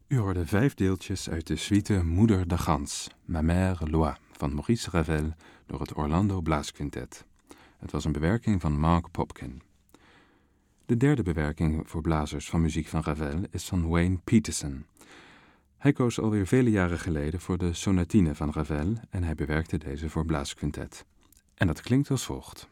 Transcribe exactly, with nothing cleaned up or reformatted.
U hoorde vijf deeltjes uit de suite Moeder de Gans, Ma Mère Loi, van Maurice Ravel door het Orlando Blaasquintet. Het was een bewerking van Mark Popkin. De derde bewerking voor blazers van muziek van Ravel is van Wayne Peterson. Hij koos alweer vele jaren geleden voor de sonatine van Ravel en hij bewerkte deze voor blaasquintet. En dat klinkt als volgt.